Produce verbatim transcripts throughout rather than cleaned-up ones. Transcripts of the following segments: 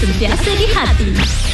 sentiasa di hati.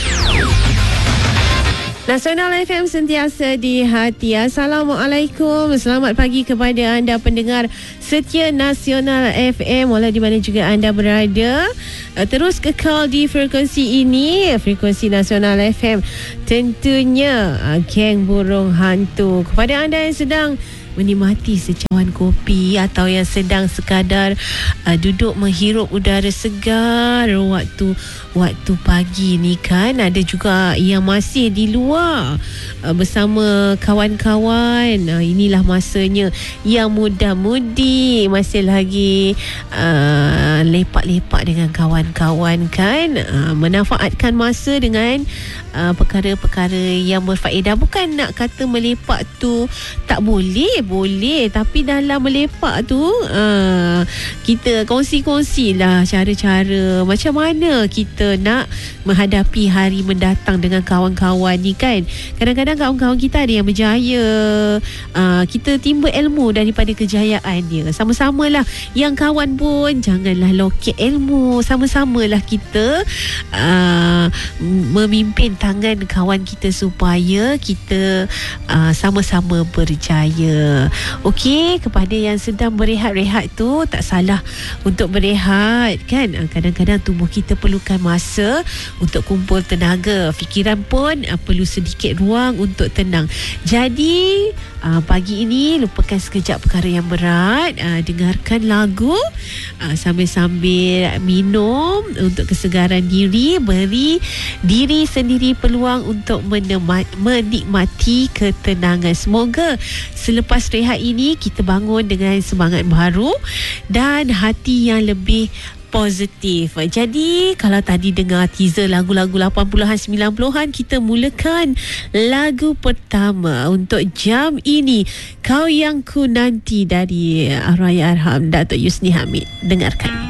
Nasional F M sentiasa di hati. Assalamualaikum. Selamat pagi kepada anda pendengar setia Nasional F M walau di mana juga anda berada. Terus kekal di frekuensi ini, frekuensi Nasional F M. Tentunya geng burung hantu. Kepada anda yang sedang menikmati secawan kopi atau yang sedang sekadar uh, duduk menghirup udara segar waktu waktu pagi ni kan, ada juga yang masih di luar uh, bersama kawan-kawan. Uh, inilah masanya yang muda-mudi masih lagi uh, lepak-lepak dengan kawan-kawan kan, uh, memanfaatkan masa dengan uh, perkara-perkara yang berfaedah. Bukan nak kata melepak tu tak boleh, boleh, tapi dalam melepak tu uh, kita kongsi-kongsi lah cara-cara macam mana kita nak menghadapi hari mendatang dengan kawan-kawan ni kan. Kadang-kadang kawan-kawan kita ada yang berjaya, uh, kita timba ilmu daripada kejayaan dia. Sama-samalah yang kawan pun janganlah loket ilmu, sama-samalah kita uh, memimpin tangan kawan kita supaya kita uh, sama-sama berjaya. Okey, kepada yang sedang berehat-rehat tu, tak salah untuk berehat kan. Kadang-kadang tubuh kita perlukan masa untuk kumpul tenaga. Fikiran pun uh, perlu sedikit ruang untuk tenang. Jadi uh, pagi ini lupakan sekejap perkara yang berat, uh, dengarkan lagu uh, sambil-sambil minum untuk kesegaran diri. Beri diri sendiri peluang untuk menikmati ketenangan. Semoga selepas rehat ini kita bangun dengan semangat baru dan hati yang lebih positif. Jadi kalau tadi dengar teaser lagu-lagu lapan puluhan sembilan puluhan, kita mulakan lagu pertama untuk jam ini, Kau Yang Ku Nanti dari Arwah Arham Datuk Yusni Hamid. Dengarkan.